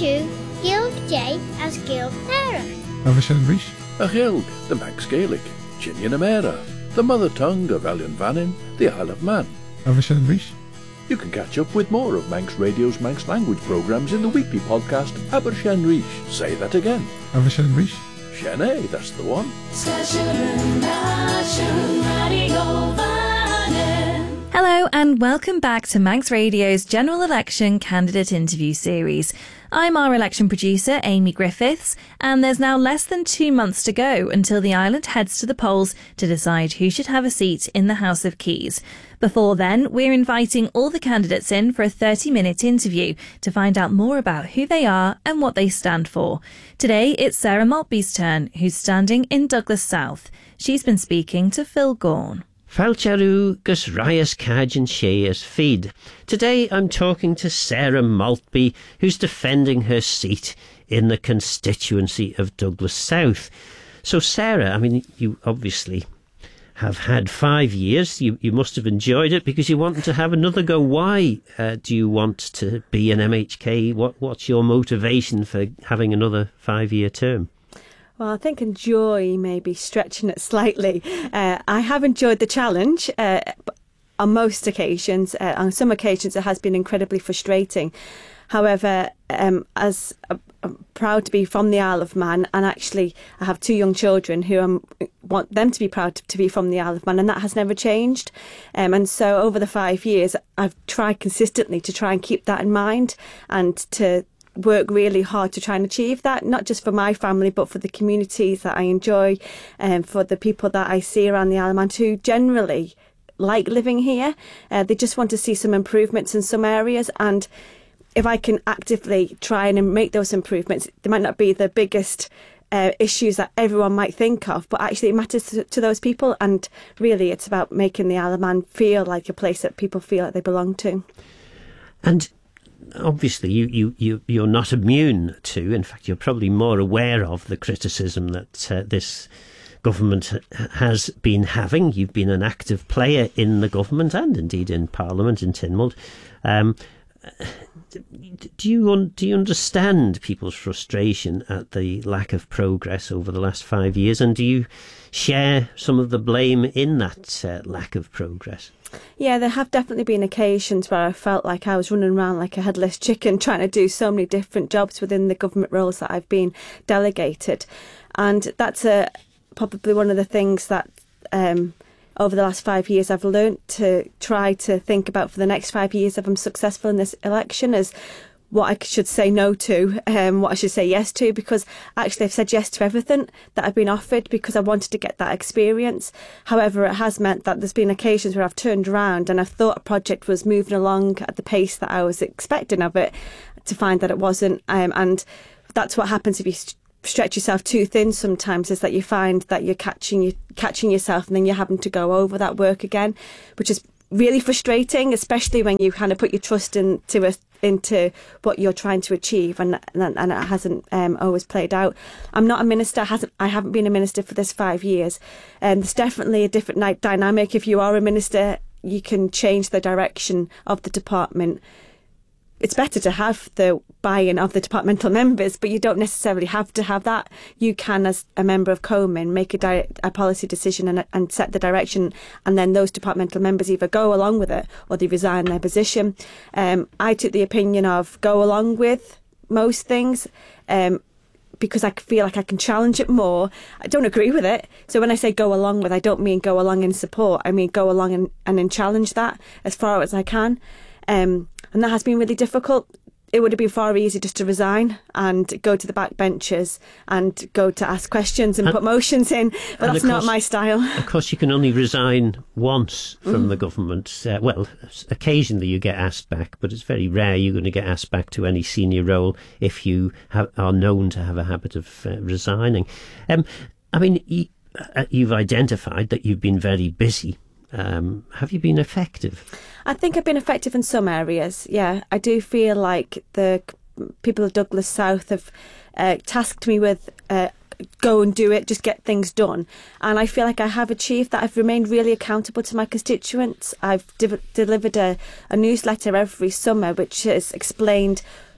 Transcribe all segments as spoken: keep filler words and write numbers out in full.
siú Gilg J as Gilg Sarah. Avashan Rish. A Gilg, the Manx Gaelic, Chinian Amera, the mother tongue of Alun Vannin, the Isle of Man. Avashan Rish. You can catch up with more of Manx Radio's Manx language programmes in the weekly podcast Abershen Rish. Say that again. Avashan Rish. Shene, that's the one. Hello and welcome back to Manx Radio's General Election Candidate Interview Series. I'm our election producer, Amy Griffiths, and there's now less than two months to go until the island heads to the polls to decide who should have a seat in the House of Keys. Before then, we're inviting all the candidates in for a thirty-minute interview to find out more about who they are and what they stand for. Today, it's Sarah Maltby's turn, who's standing in Douglas South. She's been speaking to Phil Gaughan. Falcharu gus Rayas Kajan Sheas feed. Today I'm talking to Sarah Maltby, who's defending her seat in the constituency of Douglas South. So Sarah, I mean, you obviously have had five years. You you must have enjoyed it because you wanted to have another go. Why uh, do you want to be an M H K? What What's your motivation for having another five-year term? Well, I think enjoy may be stretching it slightly. Uh, I have enjoyed the challenge uh, on most occasions. Uh, on some occasions, it has been incredibly frustrating. However, um, as uh, I'm proud to be from the Isle of Man, and actually I have two young children who I want them to be proud to, to be from the Isle of Man, and that has never changed. Um, and so over the five years, I've tried consistently to try and keep that in mind and to work really hard to try and achieve that, not just for my family but for the communities that I enjoy and um, for the people that I see around the Isle of Man who generally like living here. Uh, they just want to see some improvements in some areas, and if I can actively try and make those improvements, they might not be the biggest uh, issues that everyone might think of, but actually it matters to, to those people, and really it's about making the Isle of Man feel like a place that people feel like they belong to. And obviously, you, you, you, you're not immune to, in fact, you're probably more aware of the criticism that uh, this government has been having. You've been an active player in the government and indeed in Parliament in Tynwald. Um, do you un- do you understand people's frustration at the lack of progress over the last five years, and do you share some of the blame in that uh, lack of progress? Yeah, there have definitely been occasions where I felt like I was running around like a headless chicken trying to do so many different jobs within the government roles that I've been delegated. And that's a, probably one of the things that um, over the last five years I've learnt to try to think about for the next five years if I'm successful in this election, is what I should say no to, um, what I should say yes to, because actually I've said yes to everything that I've been offered because I wanted to get that experience. However, it has meant that there's been occasions where I've turned around and I thought a project was moving along at the pace that I was expecting of it, to find that it wasn't. Um, and that's what happens if you st- stretch yourself too thin sometimes, is that you find that you're catching, you, catching yourself and then you're having to go over that work again, which is really frustrating, especially when you kind of put your trust into a, into what you're trying to achieve, and and, and it hasn't um, always played out. I'm not a minister. Hasn't I haven't been a minister for this five years. And um, there's definitely a different dynamic. If you are a minister, you can change the direction of the department. It's better to have the buy-in of the departmental members, but you don't necessarily have to have that. You can, as a member of Comin, make a, di- a policy decision and, and set the direction, and then those departmental members either go along with it or they resign their position. Um, I took the opinion of go along with most things um, because I feel like I can challenge it more. I don't agree with it. So when I say go along with, I don't mean go along in support. I mean go along and, and then challenge that as far as I can. Um, and that has been really difficult. It would have been far easier just to resign and go to the back benches and go to ask questions and, and put motions in, but that's course, not my style. Of course, you can only resign once from mm. the government. Uh, well, occasionally you get asked back, but it's very rare you're going to get asked back to any senior role if you have, are known to have a habit of uh, resigning. Um, I mean, you, uh, you've identified that you've been very busy. Um, have you been effective? I think I've been effective in some areas, yeah. I do feel like the people of Douglas South have uh, tasked me with uh, go and do it, just get things done. And I feel like I have achieved that. I've remained really accountable to my constituents. I've de- delivered a, a newsletter every summer which has explained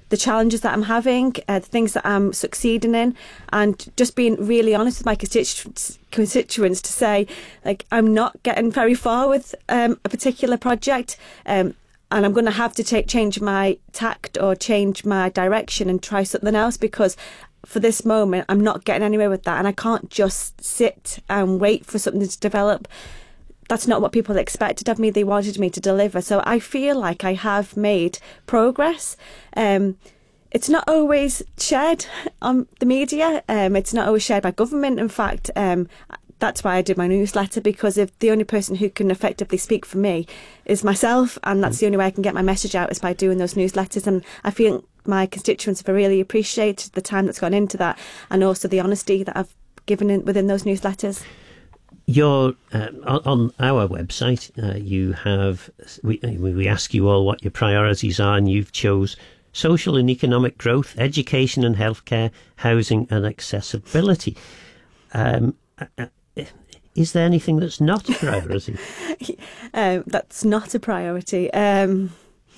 the challenges that I'm having, uh, the things that I'm succeeding in, and just being really honest with my constituents, constituents to say, like, I'm not getting very far with um, a particular project, um, and I'm going to have to take change my tact or change my direction and try something else, because for this moment I'm not getting anywhere with that, and I can't just sit and wait for something to develop. That's not what people expected of me. They wanted me to deliver. So I feel like I have made progress. Um, it's not always shared on the media. Um, it's not always shared by government. In fact, um, that's why I did my newsletter, because if the only person who can effectively speak for me is myself, and that's the only way I can get my message out is by doing those newsletters. And I feel my constituents have really appreciated the time that's gone into that, and also the honesty that I've given in, within those newsletters. You're uh, on, on our website. Uh, you have we we ask you all what your priorities are, and you've chose social and economic growth, education and healthcare, housing and accessibility. Um, uh, is there anything that's not a priority? um, that's not a priority. Um,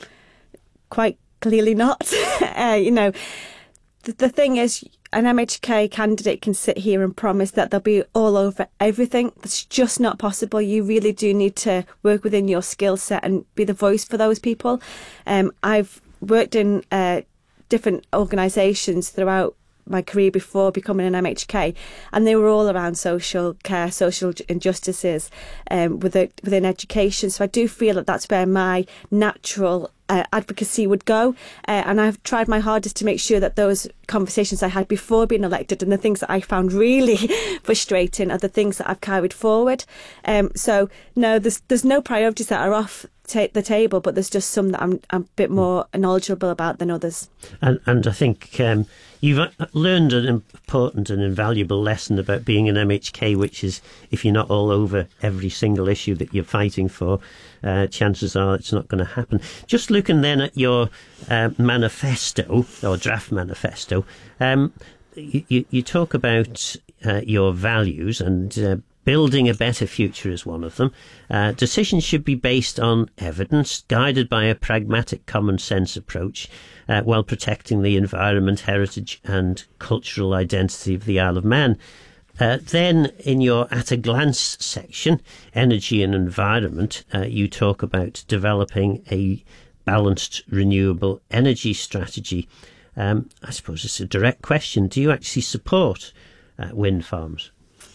quite clearly not. uh, you know, the, the thing is, an M H K candidate can sit here and promise that they'll be all over everything. That's just not possible. You really do need to work within your skill set and be the voice for those people. Um, I've worked in uh, different organisations throughout my career before becoming an M H K, and they were all around social care, social injustices um, within, within education. So I do feel that that's where my natural uh, advocacy would go, uh, and I've tried my hardest to make sure that those conversations I had before being elected and the things that I found really frustrating are the things that I've carried forward. Um, so no, there's there's no priorities that are off ta- the table, but there's just some that I'm, I'm a bit more knowledgeable about than others. And, and I think um, you've learned an important and invaluable lesson about being an M H K, which is if you're not all over every single issue that you're fighting for, uh, chances are it's not going to happen. Just looking then at your uh, manifesto, or draft manifesto, um, you, you, you talk about uh, your values, and uh, building a better future is one of them. Uh, decisions should be based on evidence, guided by a pragmatic common sense approach, uh, while protecting the environment, heritage and cultural identity of the Isle of Man. Uh, then in your At a Glance section, Energy and Environment, uh, you talk about developing a balanced renewable energy strategy. Um, I suppose it's a direct question. Do you actually support uh, wind farms?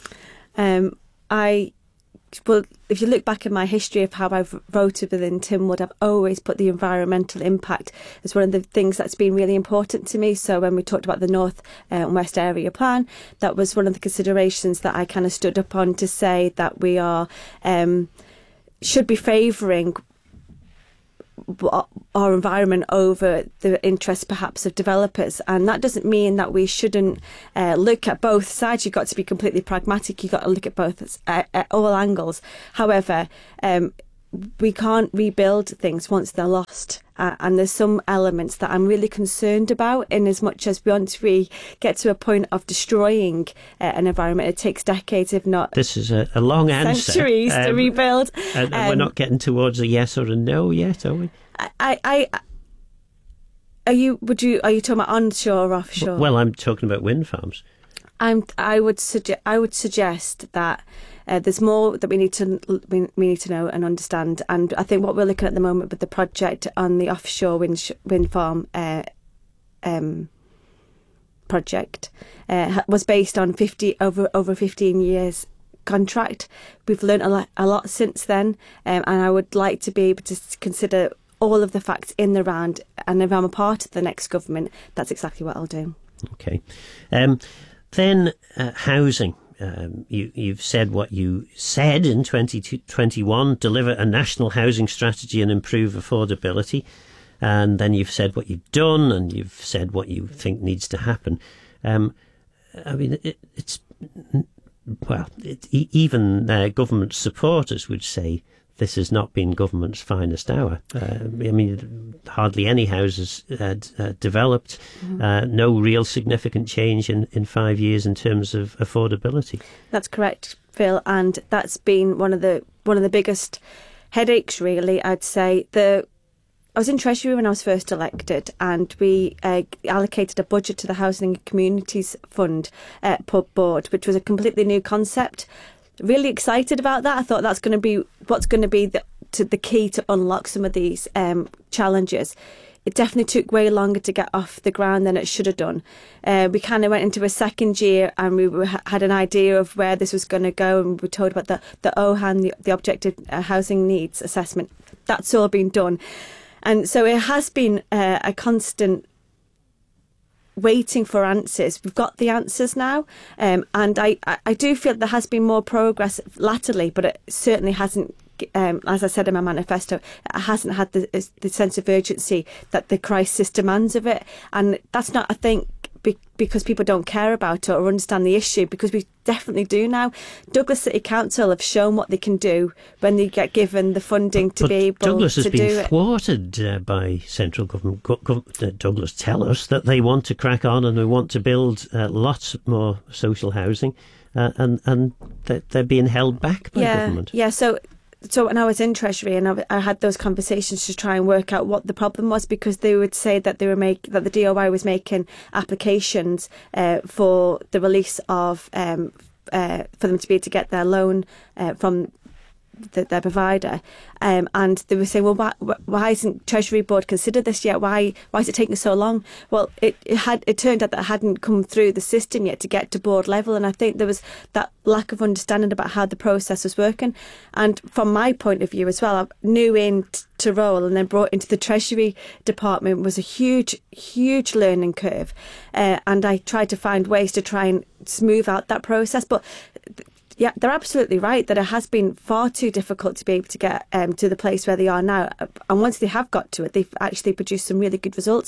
Um, I, well, if you look back at my history of how I've voted within Tynwald, I've always put the environmental impact as one of the things that's been really important to me. So when we talked about the North and West Area Plan, that was one of the considerations that I kind of stood up on, to say that we are um, should be favouring our environment over the interests perhaps of developers. And that doesn't mean that we shouldn't uh, look at both sides. You've got to be completely pragmatic. You've got to look at both at, at all angles. However, um, we can't rebuild things once they're lost. Uh, and there's some elements that I'm really concerned about, in as much as once we get to a point of destroying uh, an environment, it takes decades, if not This is a, a long answer. Centuries um, to rebuild. And, and um, we're not getting towards a yes or a no yet, are we? I, I, are you? Would you? Are you talking about onshore or offshore? Well, I'm talking about wind farms. I'm. I would suggest. I would suggest that uh, there's more that we need to we, we need to know and understand. And I think what we're looking at the moment with the project on the offshore wind sh- wind farm uh, um, project uh, was based on fifty over over fifteen years contract. We've learned a lot, a lot since then, um, and I would like to be able to consider all of the facts in the round, and if I'm a part of the next government, that's exactly what I'll do. Okay. Um, then uh, housing. Um, you, you've said what you said in twenty twenty-one, deliver a national housing strategy and improve affordability. And then you've said what you've done, and you've said what you think needs to happen. Um, I mean, it, it's, well, it, even uh, government supporters would say this has not been government's finest hour. Uh, I mean, hardly any houses uh, uh, developed, mm. uh, no real significant change in, in five years in terms of affordability. That's correct, Phil, and that's been one of the one of the biggest headaches, really, I'd say. The I was in Treasury when I was first elected, and we uh, allocated a budget to the Housing and Communities Fund uh, board, which was a completely new concept. Really excited about that. I thought that's going to be what's going to be the, to the key to unlock some of these um, challenges. It definitely took way longer to get off the ground than it should have done. Uh, we kind of went into a second year and we were, had an idea of where this was going to go, and we were told about the, the O H A N, the, the Objective uh, Housing Needs Assessment. That's all been done. And so it has been uh, a constant waiting for answers. We've got the answers now, um, and I, I do feel there has been more progress latterly, but it certainly hasn't, um, as I said in my manifesto, it hasn't had the, the sense of urgency that the crisis demands of it. And that's not, I think, be, because people don't care about it or understand the issue, because we definitely do now. Douglas City Council have shown what they can do when they get given the funding to but be able Douglas to has do been it. thwarted uh, by central government. Go- go- uh, Douglas tell us that they want to crack on and they want to build uh, lots more social housing, uh, and and that they're being held back by yeah, government. Yeah, so so when I was in Treasury and I, I had those conversations to try and work out what the problem was, because they would say that they were make that the D O I was making applications uh, for the release of um, uh, for them to be able to get their loan uh, from the, their provider, um, and they were saying, well, why, why isn't Treasury Board considered this yet? Why why is it taking so long? Well, it, it had it turned out that it hadn't come through the system yet to get to board level, and I think there was that lack of understanding about how the process was working. And from my point of view as well, I new in t- to role and then brought into the Treasury Department was a huge, huge learning curve, uh, and I tried to find ways to try and smooth out that process, but. Yeah, they're absolutely right that it has been far too difficult to be able to get um, to the place where they are now. And once they have got to it, they've actually produced some really good results.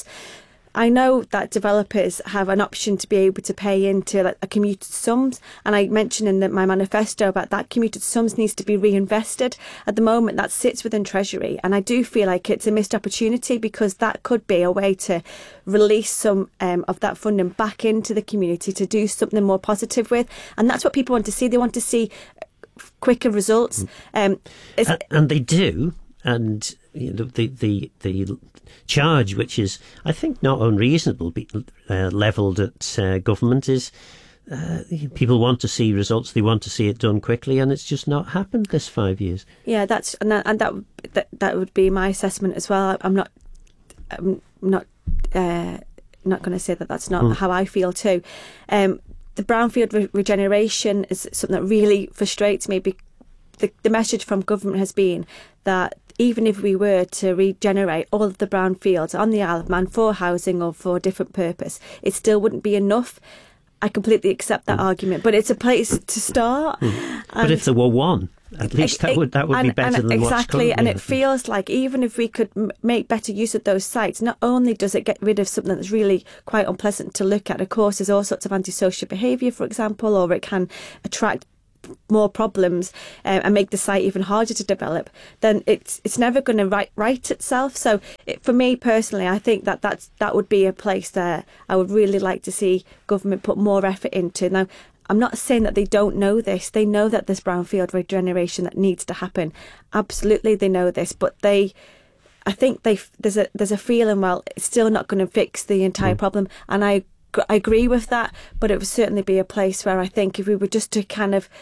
I know that developers have an option to be able to pay into like, a commuted sums, and I mentioned in the, my manifesto about that commuted sums needs to be reinvested. At the moment, that sits within Treasury, and I do feel like it's a missed opportunity, because that could be a way to release some um, of that funding back into the community to do something more positive with, and that's what people want to see. They want to see quicker results. Um, and, and they do, and you know, the the the charge, which is, I think, not unreasonable, be, uh, levelled at uh, government, is uh, people want to see results. They want to see it done quickly, and it's just not happened this five years. Yeah, that's and that and that that, that would be my assessment as well. I'm not, I'm not, uh, not going to say that that's not mm. how I feel too. Um, the brownfield re- regeneration is something that really frustrates me. Be- the, the message from government has been that even if we were to regenerate all of the brownfields on the Isle of Man for housing or for a different purpose, it still wouldn't be enough. I completely accept that mm. argument, but it's a place to start. Mm. But if there were one, at least that would that would and, be better and than exactly, what's currently. And it feels like even if we could m- make better use of those sites, not only does it get rid of something that's really quite unpleasant to look at. Of course, there's all sorts of antisocial behaviour, for example, or it can attract more problems uh, and make the site even harder to develop, then it's it's never going to right, right itself. So it, for me personally, I think that that's, that would be a place that I would really like to see government put more effort into. Now, I'm not saying that they don't know this. They know that there's brownfield regeneration that needs to happen. Absolutely, they know this, but they, I think they there's a there's a feeling, well, it's still not going to fix the entire mm. problem, and I I agree with that. But it would certainly be a place where I think if we were just to kind of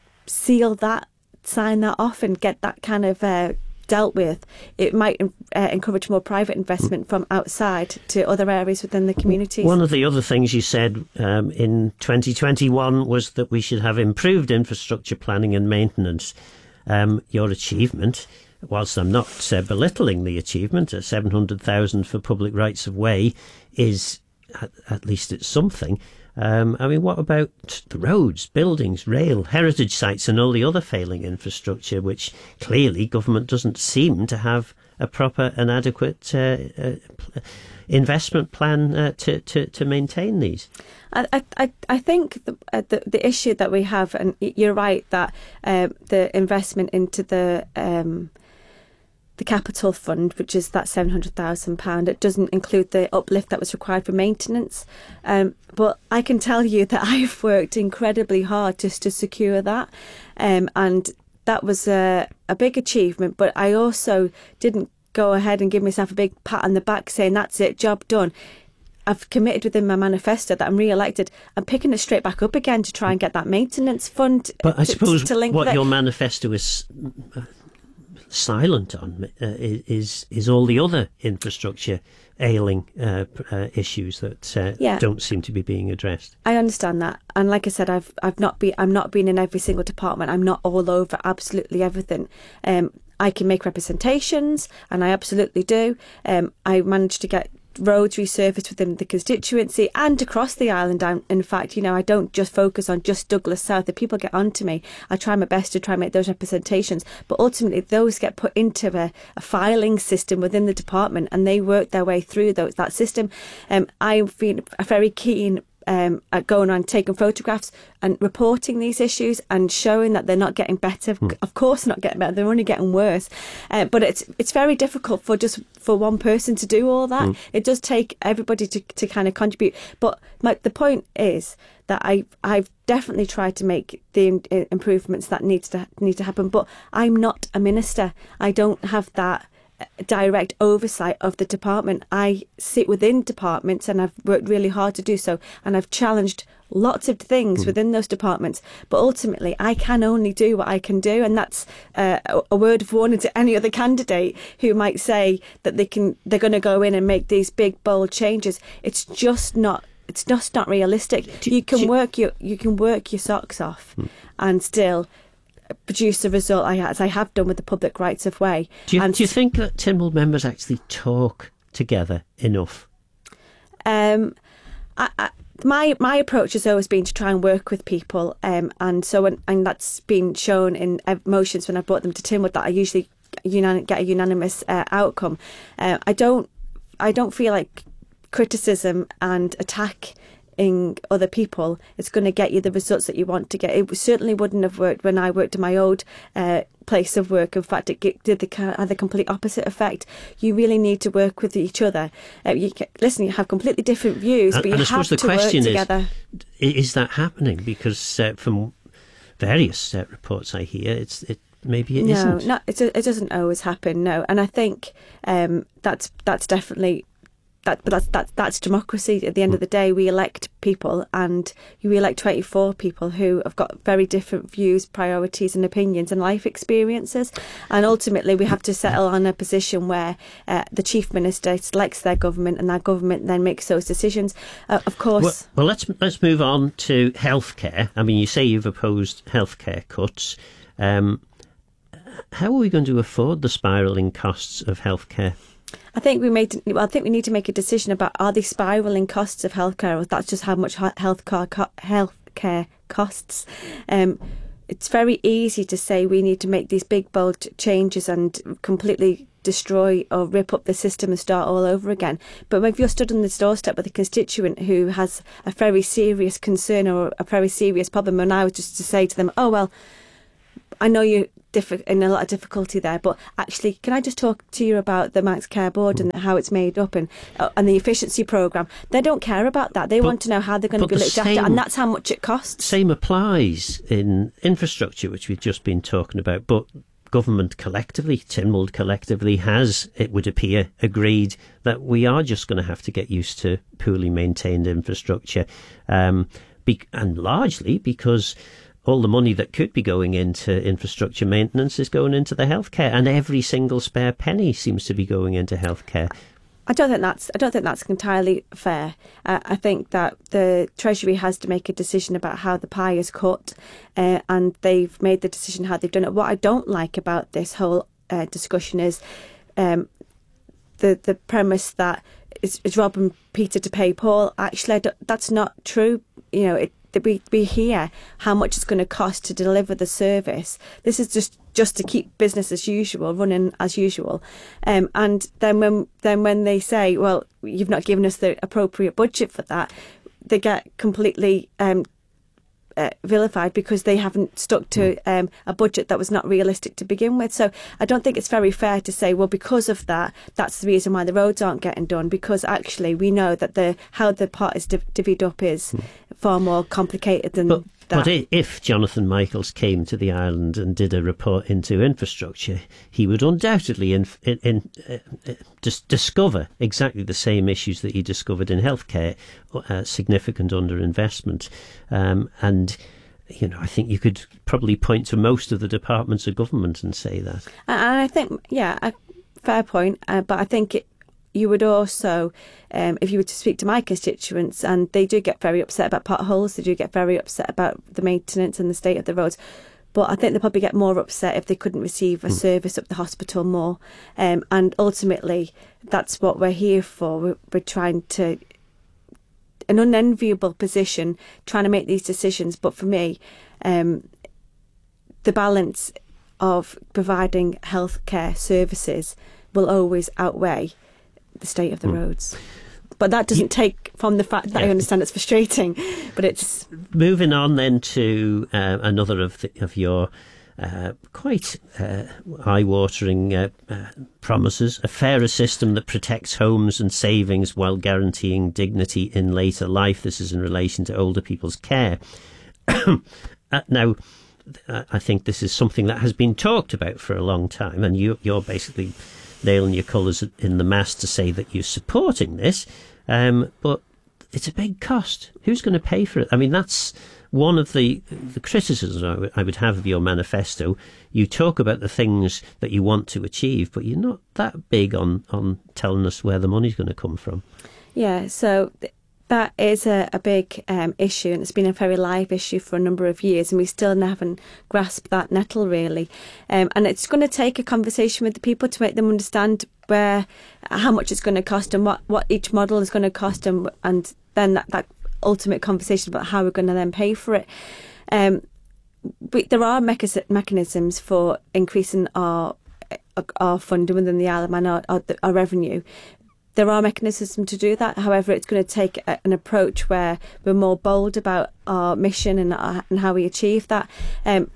seal that, sign that off, and get that kind of uh, dealt with, it might uh, encourage more private investment from outside to other areas within the communities. One of the other things you said um, in twenty twenty-one was that we should have improved infrastructure planning and maintenance. Um, your achievement, whilst I'm not uh, belittling the achievement, at seven hundred thousand for public rights of way is at, at least it's something. Um, I mean, what about the roads, buildings, rail, heritage sites and all the other failing infrastructure, which clearly government doesn't seem to have a proper and adequate uh, uh, investment plan uh, to, to, to maintain these? I, I, I think the, uh, the the issue that we have, and you're right, that um, the investment into the um, the capital fund, which is that seven hundred thousand pounds, it doesn't include the uplift that was required for maintenance. Um, but I can tell you that I've worked incredibly hard just to secure that. Um, and that was a, a big achievement. But I also didn't go ahead and give myself a big pat on the back saying that's it, job done. I've committed within my manifesto that I'm re-elected. I'm picking it straight back up again to try and get that maintenance fund. But I to, suppose to link what with your it. manifesto is uh, silent on uh, is is all the other infrastructure ailing uh, uh, issues that uh, Yeah. don't seem to be being addressed. I understand that, and like I said, I've I've not been I'm not been in every single department. I'm not all over absolutely everything. Um, I can make representations, and I absolutely do. Um, I managed to get roads resurfaced within the constituency and across the island. And in fact, you know, I don't just focus on just Douglas South. If people get onto me, I try my best to try and make those representations. But ultimately, those get put into a, a filing system within the department, and they work their way through those, that system. Um, I've been very keen Um, at going on taking photographs and reporting these issues and showing that they're not getting better. Mm. Of course they're not getting better, they're only getting worse. Uh, but it's it's very difficult for just for one person to do all that. Mm. It does take everybody to, to kind of contribute. But my, the point is that I, I've definitely tried to make the in, improvements that needs to need to happen. But I'm not a minister. I don't have that direct oversight of the department. I sit within departments, and I've worked really hard to do so, and I've challenged lots of things mm. within those departments, but ultimately I can only do what I can do, and that's uh, a word of warning to any other candidate who might say that they can they're going to go in and make these big bold changes. It's just not it's just not realistic. Do, you can do, work your you can work your socks off mm. and still produce the result I, as I have done with the Public Rights of Way. Do you, and do you think that Tynwald members actually talk together enough? Um, I, I, my my approach has always been to try and work with people, um, and so when, and that's been shown in motions when I brought them to Tynwald that I usually unan- get a unanimous uh, outcome. Uh, I don't I don't feel like criticism and attack in other people is going to get you the results that you want to get. It certainly wouldn't have worked when I worked in my old uh, place of work. In fact, it did the, had the complete opposite effect. You really need to work with each other. Uh, you can, listen, you have completely different views, and, but you and I have suppose the to work question together. Is, is that happening? Because uh, from various uh, reports I hear, it's it maybe it no, isn't. No, it, it doesn't always happen. No, and I think um, that's that's definitely. That, but that's, that's that's democracy. At the end of the day, we elect people, and we elect twenty-four people who have got very different views, priorities and opinions and life experiences. And ultimately, we have to settle on a position where uh, the Chief Minister selects their government, and that government then makes those decisions. Uh, of course. Well, well, let's let's move on to healthcare. I mean, you say you've opposed healthcare cuts. Um, how are we going to afford the spiralling costs of healthcare? I think we made. Well, I think we need to make a decision about, are they spiralling costs of healthcare, or that's just how much healthcare co- healthcare costs. Um, it's very easy to say we need to make these big bold changes and completely destroy or rip up the system and start all over again. But if you're stood on the doorstep with a constituent who has a very serious concern or a very serious problem, and I was just to say to them, oh well, I know you're in a lot of difficulty there, but actually, can I just talk to you about the Manx Care Board and how it's made up, and uh, and the efficiency programme? They don't care about that. They but, want to know how they're going to be looked same, after, and that's how much it costs. Same applies in infrastructure, which we've just been talking about, but government collectively, Tynwald collectively, has, it would appear, agreed that we are just going to have to get used to poorly maintained infrastructure, um, be- and largely because all the money that could be going into infrastructure maintenance is going into the healthcare, and every single spare penny seems to be going into healthcare. I don't think that's I don't think that's entirely fair. Uh, I think that the Treasury has to make a decision about how the pie is cut, uh, and they've made the decision how they've done it. What I don't like about this whole uh, discussion is um, the the premise that it's, it's robbing Peter to pay Paul. Actually, that's not true. You know, it. That we, we hear how much it's going to cost to deliver the service. This is just, just to keep business as usual, running as usual. Um, and then when then when they say, well, you've not given us the appropriate budget for that, they get completely um, uh, vilified because they haven't stuck to um, a budget that was not realistic to begin with. So I don't think it's very fair to say, well, because of that, that's the reason why the roads aren't getting done, because actually we know that the how the pot is div- divvied up is far more complicated than... But, that. But if Jonathan Michaels came to the island and did a report into infrastructure, he would undoubtedly in, in, in, uh, just discover exactly the same issues that he discovered in healthcare, uh, significant underinvestment. Um, and, you know, I think you could probably point to most of the departments of government and say that. And I think, yeah, a fair point. Uh, but I think it, you would also, um, if you were to speak to my constituents, and they do get very upset about potholes, they do get very upset about the maintenance and the state of the roads. But I think they probably get more upset if they couldn't receive a mm. service up the hospital more. Um, and ultimately, that's what we're here for. We're, we're trying to, an unenviable position, trying to make these decisions. But for me, um, the balance of providing healthcare services will always outweigh the state of the mm. roads. But that doesn't take from the fact that yeah. I understand it's frustrating, but it's... Moving on then to uh, another of the, of your uh, quite uh, eye-watering uh, uh, promises, a fairer system that protects homes and savings while guaranteeing dignity in later life. This is in relation to older people's care. uh, now, I think this is something that has been talked about for a long time, and you, you're basically nailing your colours in the mast to say that you're supporting this, um, but it's a big cost. Who's going to pay for it? I mean, that's one of the the criticisms I, w- I would have of your manifesto. You talk about the things that you want to achieve, but you're not that big on, on telling us where the money's going to come from. Yeah, so... Th- That is a, a big um, issue, and it's been a very live issue for a number of years, and we still haven't grasped that nettle, really. Um, and it's going to take a conversation with the people to make them understand where, how much it's going to cost and what, what each model is going to cost, and, and then that, that ultimate conversation about how we're going to then pay for it. Um, we, there are mecha- mechanisms for increasing our our funding within the Isle of Man, our, our, our revenue. There are mechanisms to do that. However, it's going to take a, an approach where we're more bold about our mission and, our, and how we achieve that. Um,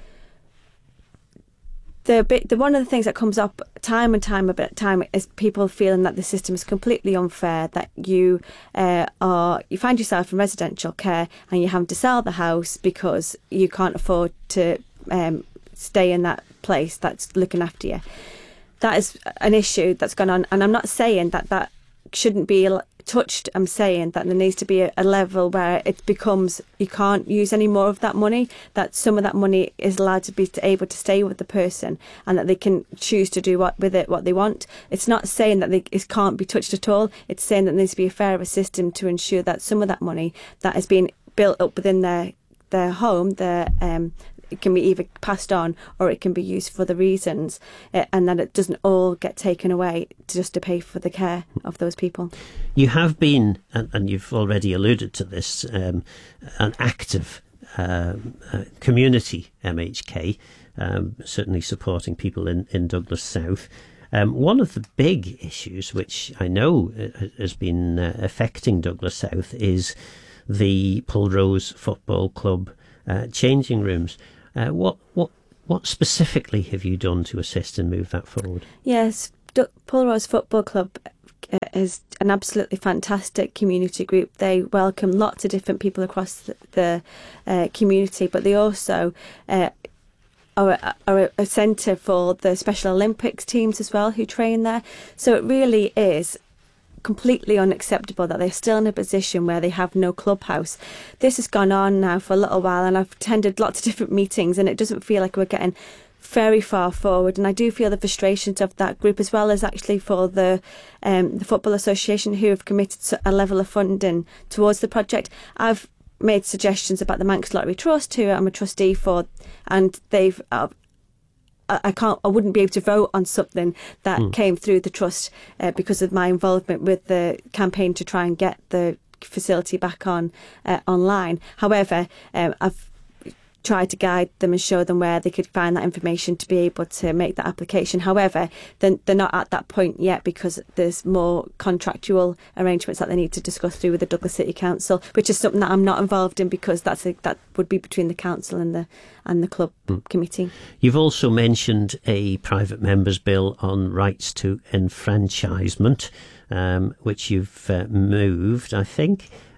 the, bit, the one of the things that comes up time and time about time is people feeling that the system is completely unfair. That you uh, are you find yourself in residential care and you have to sell the house because you can't afford to um, stay in that place that's looking after you. That is an issue that's gone on, and I'm not saying that that shouldn't be touched. I'm saying that there needs to be a, a level where it becomes you can't use any more of that money, that some of that money is allowed to be able to stay with the person and that they can choose to do what with it what they want. It's not saying that they, it can't be touched at all. It's saying that there needs to be a fairer system to ensure that some of that money that has been built up within their their home, their um it can be either passed on or it can be used for the reasons, uh, and that it doesn't all get taken away just to pay for the care of those people. You have been, and, and you've already alluded to this, um, an active uh, uh, community M H K, um, certainly supporting people in, in Douglas South. Um, one of the big issues, which I know has been uh, affecting Douglas South, is the Pulrose Football Club uh, changing rooms. Uh, what what what specifically have you done to assist and move that forward? Yes, D- Pulrose Football Club uh, is an absolutely fantastic community group. They welcome lots of different people across the, the uh, community, but they also uh, are, a, are a centre for the Special Olympics teams as well who train there. So it really is completely unacceptable that they're still in a position where they have no clubhouse. This has gone on now for a little while, and I've attended lots of different meetings, and it doesn't feel like we're getting very far forward. And I do feel the frustrations of that group, as well as actually for the um, the Football Association, who have committed a level of funding towards the project. I've made suggestions about the Manx Lottery Trust, who I'm a trustee for, and they've uh, I can't. I wouldn't be able to vote on something that mm. came through the trust uh, because of my involvement with the campaign to try and get the facility back on uh, online. However, um, I've tried to guide them and show them where they could find that information to be able to make that application. However, then they're not at that point yet because there's more contractual arrangements that they need to discuss through with the Douglas City Council, which is something that I'm not involved in because that's a, that would be between the council and the and the club mm. committee. You've also mentioned a private member's bill on rights to enfranchisement, um, which you've uh, moved, I think.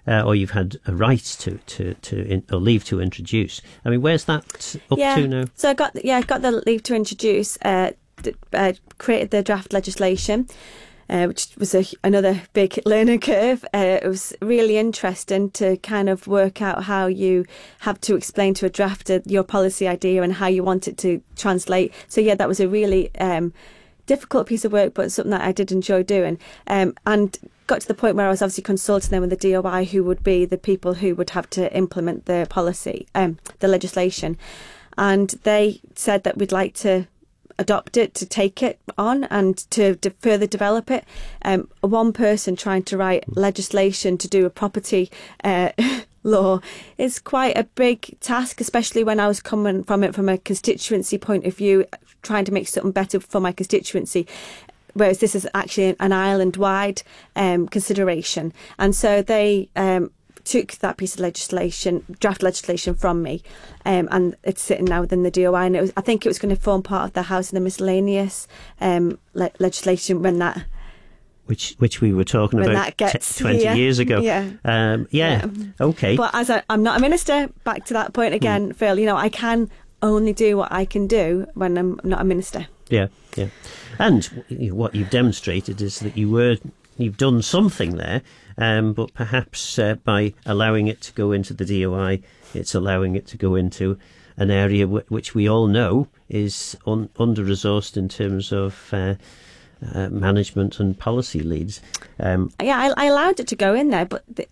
uh, or you've had a right to to to in, or leave to introduce. I mean, where's that up yeah. to now? So I got yeah, I got the leave to introduce. Uh, uh, created the draft legislation. Uh, which was a, another big learning curve. Uh, it was really interesting to kind of work out how you have to explain to a drafter your policy idea and how you want it to translate. So yeah, that was a really um, difficult piece of work, but something that I did enjoy doing. Um, and got to the point where I was obviously consulting them with the D O I, who would be the people who would have to implement the policy, um, the legislation. And they said that we'd like to adopt it, to take it on and to, to further develop it. Um, one person trying to write legislation to do a property uh, law is quite a big task, especially when I was coming from it from a constituency point of view, trying to make something better for my constituency. Whereas this is actually an island-wide um, consideration. And so they um, took that piece of legislation, draft legislation from me, um, and it's sitting now within the D O I. And it was, I think it was going to form part of the House and the Miscellaneous um, le- legislation when that... Which which we were talking when about that gets, t- twenty yeah, years ago. Yeah. Um, yeah. yeah. Okay. But as I, I'm not a minister, back to that point again, mm. Phil, you know, I can only do what I can do when I'm not a minister. Yeah, yeah. And what you've demonstrated is that you were... You've done something there, um, but perhaps uh, by allowing it to go into the D O I, it's allowing it to go into an area w- which we all know is un- under-resourced in terms of uh, uh, management and policy leads. Um, yeah, I, I allowed it to go in there, but the,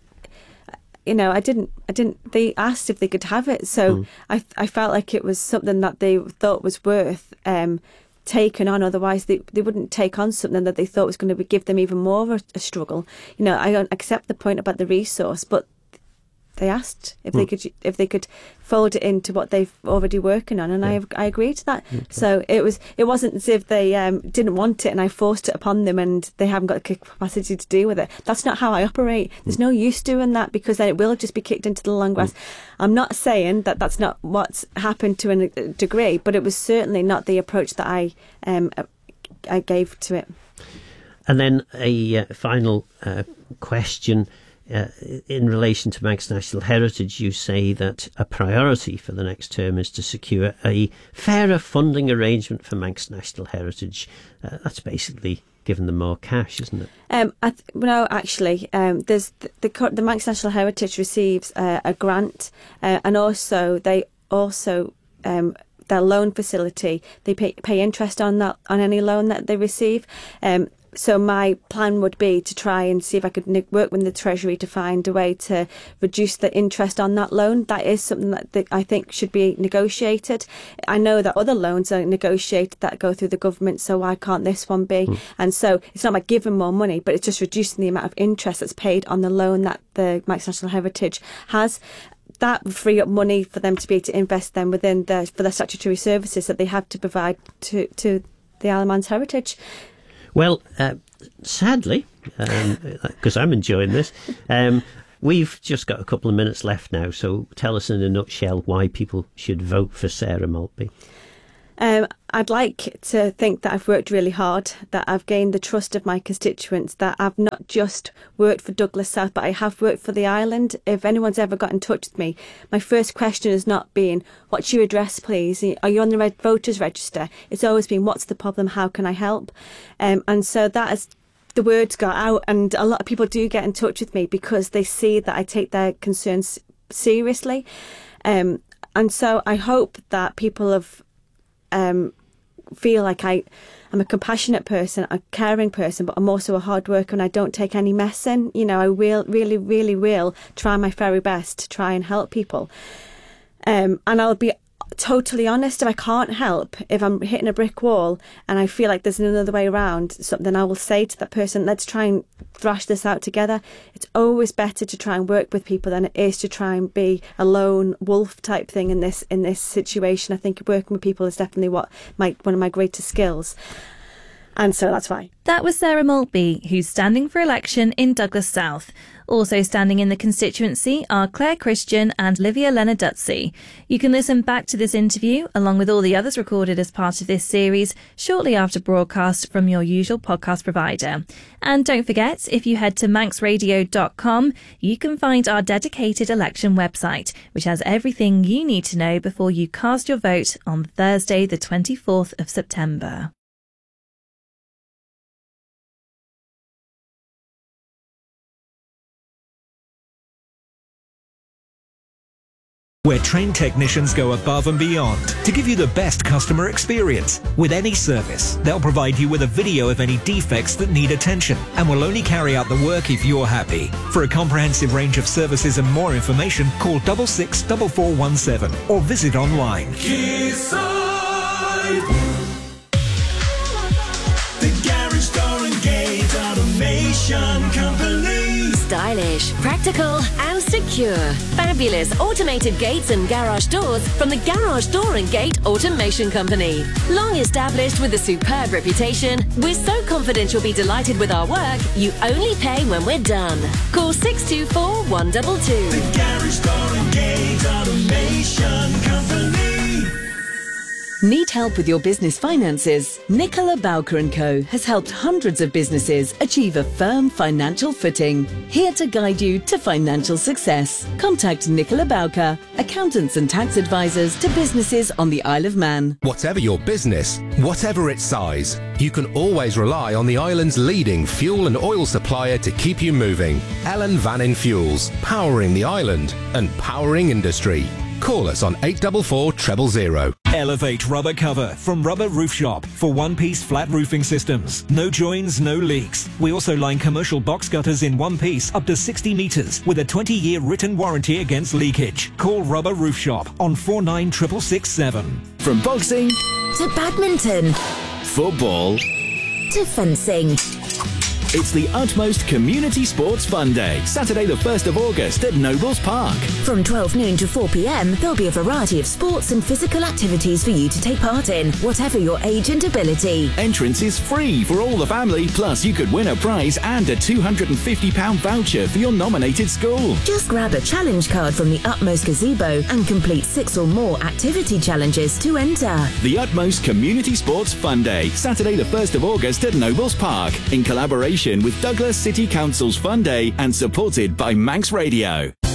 you know, I didn't. I didn't. They asked if they could have it, so mm. I I felt like it was something that they thought was worth Um, taken on, otherwise they, they wouldn't take on something that they thought was going to be, give them even more of a, a struggle. You know, I don't accept the point about the resource, but they asked if mm. they could if they could fold it into what they've already working on, and yeah. I I agreed to that. Okay. So it was it wasn't as if they um, didn't want it and I forced it upon them and they haven't got the capacity to deal with it. That's not how I operate. There's mm. no use doing that, because then it will just be kicked into the long grass. Mm. I'm not saying that that's not what's happened to a degree, but it was certainly not the approach that I um, I gave to it. And then a uh, final uh, question. Uh, in relation to Manx National Heritage, you say that a priority for the next term is to secure a fairer funding arrangement for Manx National Heritage. Uh, that's basically giving them more cash, isn't it? Um, I th- no, actually, um, there's the, the the Manx National Heritage receives uh, a grant, uh, and also they also um, their loan facility, they pay, pay interest on that on any loan that they receive. Um, So my plan would be to try and see if I could ne- work with the Treasury to find a way to reduce the interest on that loan. That is something that the, I think should be negotiated. I know that other loans are negotiated that go through the government, so why can't this one be? Mm. And so it's not about giving more money, but it's just reducing the amount of interest that's paid on the loan that the Manx National Heritage has. That would free up money for them to be able to invest them within the for the statutory services that they have to provide to, to the Isle of Man's heritage. Well, uh, sadly, because um, I'm enjoying this, um, we've just got a couple of minutes left now. So tell us in a nutshell why people should vote for Sarah Maltby. Um, I'd like to think that I've worked really hard, that I've gained the trust of my constituents, that I've not just worked for Douglas South, but I have worked for the island. If anyone's ever got in touch with me, my first question has not been, what's your address, please? Are you on the red voters register? It's always been, what's the problem? How can I help? Um, and so that has, the words got out, and a lot of people do get in touch with me because they see that I take their concerns seriously. Um, and so I hope that people have Um, feel like I am a compassionate person, a caring person, but I'm also a hard worker and I don't take any messing. You know, I will really, really will try my very best to try and help people. Um, and I'll be totally honest, if I can't help, if I'm hitting a brick wall and I feel like there's another way around something, I will say to that person, let's try and thrash this out together. It's always better to try and work with people than it is to try and be a lone wolf type thing in this in this situation. I think working with people is definitely what my one of my greatest skills. And so that's why. That was Sarah Maltby, who's standing for election in Douglas South. Also standing in the constituency are Claire Christian and Livia Lenarduzzi. You can listen back to this interview, along with all the others recorded as part of this series, shortly after broadcast from your usual podcast provider. And don't forget, if you head to manx radio dot com, you can find our dedicated election website, which has everything you need to know before you cast your vote on Thursday, the twenty-fourth of September. Where trained technicians go above and beyond to give you the best customer experience. With any service, they'll provide you with a video of any defects that need attention and will only carry out the work if you're happy. For a comprehensive range of services and more information, call six six four four one seven or visit online. Quayside, the Garage Door and Gate Automation Company. Stylish, practical and secure. Fabulous automated gates and garage doors from the Garage Door and Gate Automation Company. Long established with a superb reputation, we're so confident you'll be delighted with our work, you only pay when we're done. Call six two four, one two two. The Garage Door and Gate Automation Company. Need help with your business finances? Nicola Bowker and Co has helped hundreds of businesses achieve a firm financial footing. Here to guide you to financial success. Contact Nicola Bowker, accountants and tax advisors to businesses on the Isle of Man. Whatever your business, whatever its size, you can always rely on the island's leading fuel and oil supplier to keep you moving. Ellen Vannin Fuels, powering the island and powering industry. Call us on eight four four, zero zero zero. Elevate Rubber Cover from Rubber Roof Shop for one-piece flat roofing systems. No joins, no leaks. We also line commercial box gutters in one piece up to sixty metres with a twenty-year written warranty against leakage. Call Rubber Roof Shop on four nine six six six seven. From boxing to badminton, football to fencing. It's the Utmost Community Sports Fun Day, Saturday the first of August at Nobles Park. From twelve noon to four p m, there'll be a variety of sports and physical activities for you to take part in, whatever your age and ability. Entrance is free for all the family, plus you could win a prize and a two hundred fifty pounds voucher for your nominated school. Just grab a challenge card from the Utmost Gazebo and complete six or more activity challenges to enter. The Utmost Community Sports Fun Day, Saturday the first of August at Nobles Park, in collaboration with Douglas City Council's Fun Day and supported by Manx Radio.